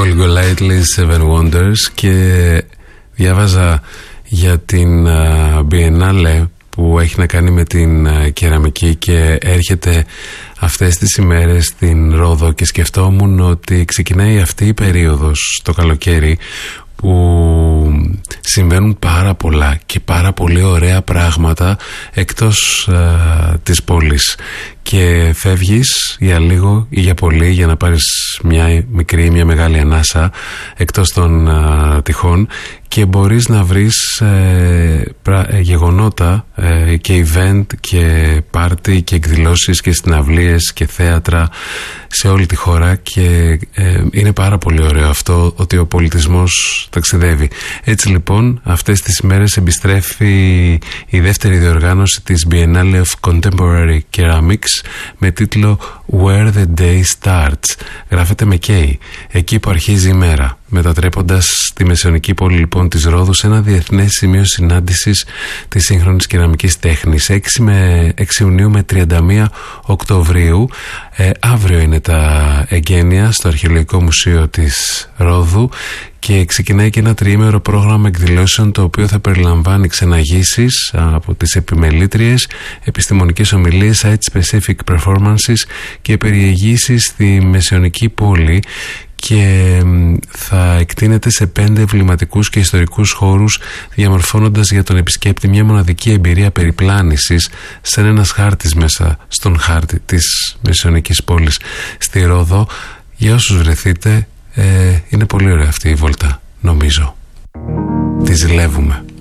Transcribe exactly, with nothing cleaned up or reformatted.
Paul Golightly, Seven Wonders, και διάβαζα για την uh, Biennale που έχει να κάνει με την uh, κεραμική και έρχεται αυτές τις ημέρες στην Ρόδο, και σκεφτόμουν ότι ξεκινάει αυτή η περίοδος το καλοκαίρι που συμβαίνουν πάρα πολλά και πάρα πολύ ωραία πράγματα εκτός uh, της πόλης, και φεύγεις για λίγο ή για πολύ για να πάρεις μια μικρή ή μια μεγάλη ανάσα εκτός των uh, τυχών, και μπορείς να βρεις ε, πρα, ε, γεγονότα ε, και event και πάρτι και εκδηλώσεις και συναυλίες και θέατρα σε όλη τη χώρα, και ε, είναι πάρα πολύ ωραίο αυτό ότι ο πολιτισμός ταξιδεύει. Έτσι λοιπόν αυτές τις ημέρες επιστρέφει η δεύτερη διοργάνωση της Biennale of Contemporary Ceramics με τίτλο Where the Day Starts. Γράφεται με K, εκεί που αρχίζει η μέρα, μετατρέποντας τη μεσαιωνική πόλη λοιπόν της Ρόδου σε ένα διεθνές σημείο συνάντησης της σύγχρονης κεραμικής τέχνης. έξι Ιουνίου με τριάντα μία Οκτωβρίου. Ε, αύριο είναι τα εγγένεια στο Αρχαιολογικό Μουσείο της Ρόδου, και ξεκινάει και ένα τριήμερο πρόγραμμα εκδηλώσεων, το οποίο θα περιλαμβάνει ξεναγήσεις από τις επιμελήτριες, επιστημονικές ομιλίες, site-specific performances και περιηγήσεις στη μεσαιωνική πόλη, και θα εκτείνεται σε πέντε εμβληματικούς και ιστορικούς χώρους, διαμορφώνοντας για τον επισκέπτη μια μοναδική εμπειρία περιπλάνησης σαν ένας χάρτης μέσα στον χάρτη της μεσαιωνικής πόλης στη Ρόδο. Για όσους βρεθείτε, ε, είναι πολύ ωραία αυτή η βόλτα, νομίζω. Τη ζηλεύουμε.